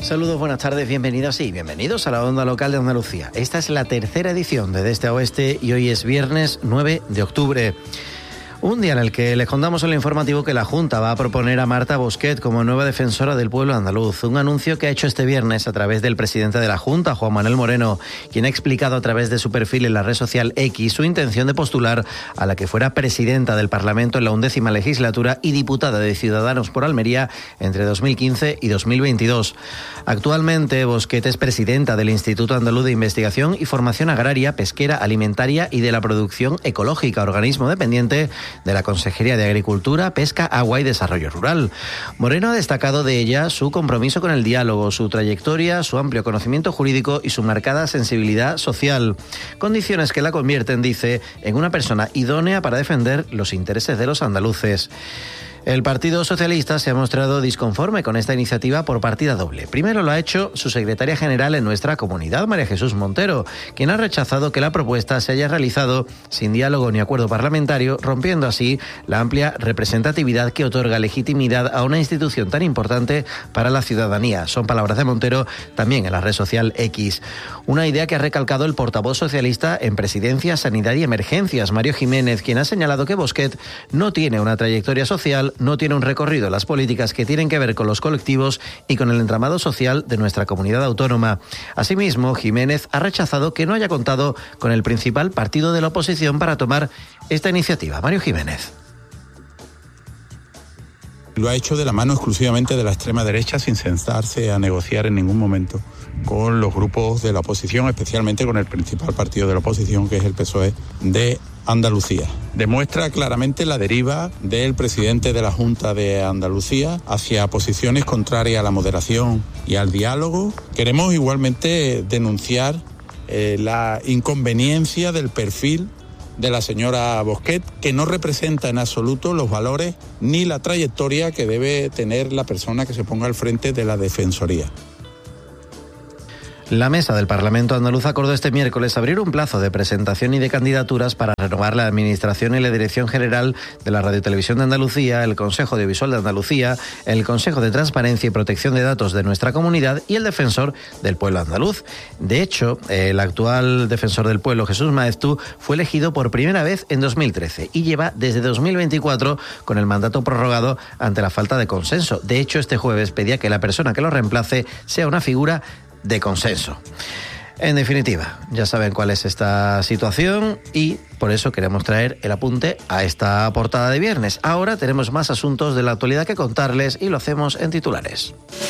Saludos, buenas tardes, bienvenidas y bienvenidos a la Onda Local de Andalucía. Esta es la tercera edición de Este a Oeste y hoy es viernes 9 de octubre. Un día en el que les contamos en el informativo que la Junta va a proponer a Marta Bosquet como nueva defensora del pueblo andaluz. Un anuncio que ha hecho este viernes a través del presidente de la Junta, Juan Manuel Moreno, quien ha explicado a través de su perfil en la red social X su intención de postular a la que fuera presidenta del Parlamento en la 11ª legislatura y diputada de Ciudadanos por Almería entre 2015 y 2022. Actualmente, Bosquet es presidenta del Instituto Andaluz de Investigación y Formación Agraria, Pesquera, Alimentaria y de la Producción Ecológica, organismo dependiente de la Consejería de Agricultura, Pesca, Agua y Desarrollo Rural. Moreno ha destacado de ella su compromiso con el diálogo, su trayectoria, su amplio conocimiento jurídico y su marcada sensibilidad social. Condiciones que la convierten, dice, en una persona idónea para defender los intereses de los andaluces. El Partido Socialista se ha mostrado disconforme con esta iniciativa por partida doble. Primero lo ha hecho su secretaria general en nuestra comunidad, María Jesús Montero, quien ha rechazado que la propuesta se haya realizado sin diálogo ni acuerdo parlamentario, rompiendo así la amplia representatividad que otorga legitimidad a una institución tan importante para la ciudadanía. Son palabras de Montero también en la red social X. Una idea que ha recalcado el portavoz socialista en Presidencia, Sanidad y Emergencias, Mario Jiménez, quien ha señalado que Bosquet no tiene una trayectoria social, no tiene un recorrido en las políticas que tienen que ver con los colectivos y con el entramado social de nuestra comunidad autónoma. Asimismo, Jiménez ha rechazado que no haya contado con el principal partido de la oposición para tomar esta iniciativa. Mario Jiménez. Lo ha hecho de la mano exclusivamente de la extrema derecha, sin sentarse a negociar en ningún momento con los grupos de la oposición, especialmente con el principal partido de la oposición, que es el PSOE de Andalucía. Demuestra claramente la deriva del presidente de la Junta de Andalucía hacia posiciones contrarias a la moderación y al diálogo. Queremos igualmente denunciar la inconveniencia del perfil de la señora Bosquet, que no representa en absoluto los valores ni la trayectoria que debe tener la persona que se ponga al frente de la Defensoría. La mesa del Parlamento andaluz acordó este miércoles abrir un plazo de presentación y de candidaturas para renovar la Administración y la Dirección General de la Radiotelevisión de Andalucía, el Consejo Audiovisual de Andalucía, el Consejo de Transparencia y Protección de Datos de nuestra comunidad y el Defensor del Pueblo andaluz. De hecho, el actual Defensor del Pueblo, Jesús Maeztu, fue elegido por primera vez en 2013 y lleva desde 2024 con el mandato prorrogado ante la falta de consenso. De hecho, este jueves pedía que la persona que lo reemplace sea una figura de consenso. En definitiva, ya saben cuál es esta situación y por eso queremos traer el apunte a esta portada de viernes. Ahora tenemos más asuntos de la actualidad que contarles y lo hacemos en titulares.